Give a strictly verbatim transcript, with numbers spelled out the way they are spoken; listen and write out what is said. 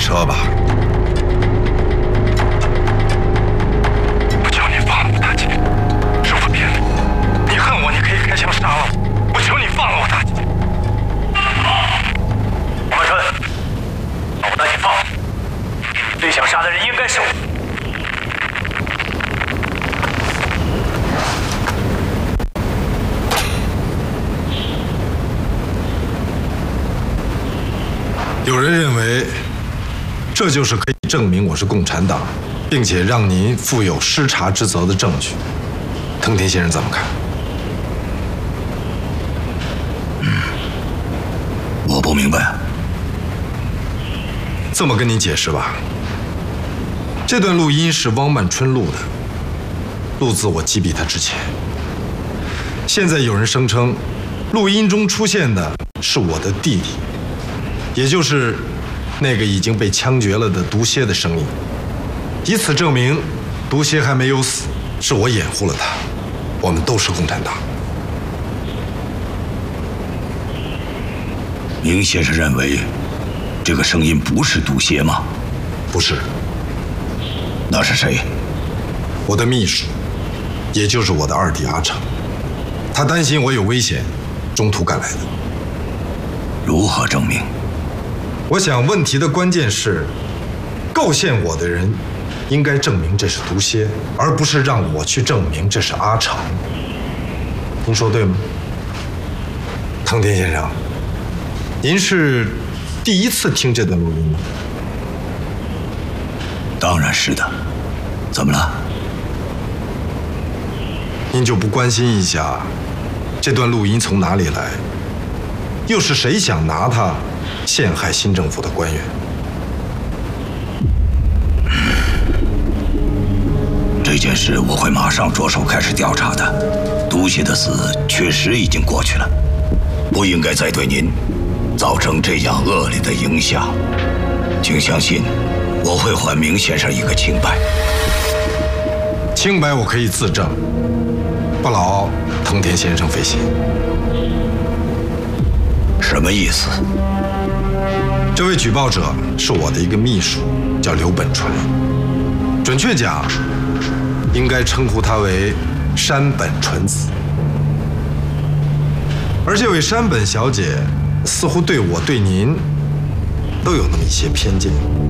车吧。 我求你放了我大姐，说不骗你，你恨我，你可以开枪杀了我。我求你放了我大姐。王春，把我大姐放了。最想杀的人应该是我。 有人认为，这就是可以证明我是共产党，并且让您负有失察之责的证据。藤田先生怎么看？ 嗯，我不明白。 这么跟您解释吧，这段录音是汪曼春录的，录自我击毙他之前。现在有人声称，录音中出现的是我的弟弟。 也就是那个已经被枪决了的毒蝎的声音，以此证明毒蝎还没有死，是我掩护了他。我们都是共产党。 明先生认为，这个声音不是毒蝎吗？ 不是。 那是谁？ 我的秘书，也就是我的二弟阿成。他担心我有危险，中途赶来的。 如何证明？ 我想问题的关键是，构陷我的人应该证明这是毒蝎，而不是让我去证明这是阿成。您说对吗？藤田先生，您是第一次听这段录音吗？ 当然是的。怎么了？ 您就不关心一下，这段录音从哪里来？又是谁想拿它？ 陷害新政府的官员， 这件事我会马上着手开始调查的。毒蝎的死确实已经过去了，不应该再对您造成这样恶劣的影响。请相信，我会还明先生一个清白。 清白我可以自证，不劳藤田先生费心。 什么意思？ 这位举报者是我的一个秘书，叫刘本传。准确讲，应该称呼他为山本纯子。而这位山本小姐似乎对我、对您都有那么一些偏见。